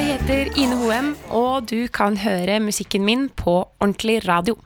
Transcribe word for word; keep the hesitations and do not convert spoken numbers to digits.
Jeg heter Ine Hoem, og du kan høre musikken min på Ordentlig Radio.